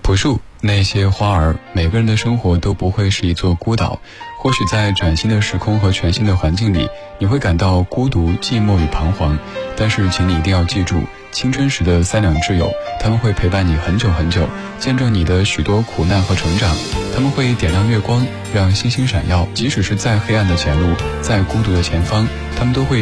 朴树，那些花儿，每个人的生活都不会是一座孤岛。或许在崭新的时空和全新的环境里，你会感到孤独、寂寞与彷徨。但是请你一定要记住，青春时的三两挚友，他们会陪伴你很久很久，见证你的许多苦难和成长。他们会点亮月光，让星星闪耀。即使是再黑暗的前路，再孤独的前方，他们都会